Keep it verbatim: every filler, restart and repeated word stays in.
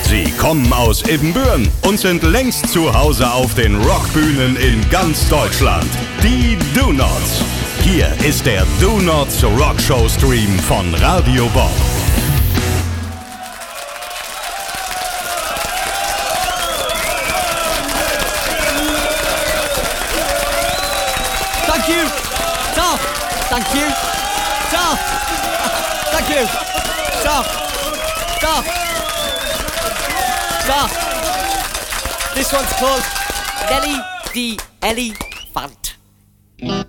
Sie kommen aus Ibbenbüren und sind längst zu Hause auf den Rockbühnen in ganz Deutschland. Die Do-Nots. Hier ist der Do-Nots Rockshow Stream von Radio Bob. Thank you. Stop. Thank you. Stop. Thank you. Stop. Stop. Stop. This one's called Nelly the Elephant.